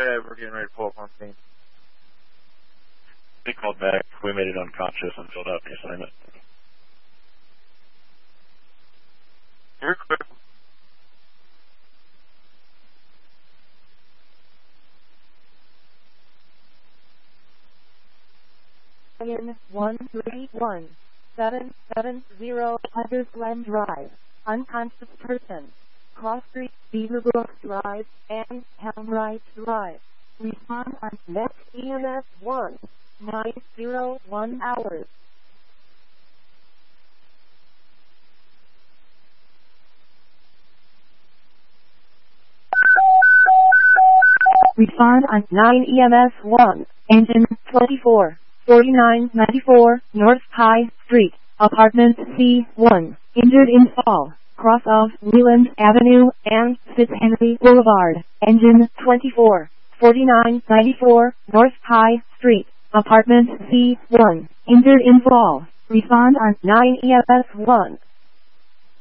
we're getting ready to pull up on scene. He called back. We made it unconscious and filled out the assignment. You're quick. In 131-770 Pleasure Glen Drive, unconscious person. Cross Street, Beaverbrook Drive, and Helmwright Drive. Respond on next EMS 1901 hours. Respond on 9 EMS 1, engine 24. 4994 North High Street, Apartment C1, injured in fall, cross of Leland Avenue and Fitzhenry Boulevard, engine 24, 4994 North High Street, Apartment C1, injured in fall. Respond on 9 EMS 1.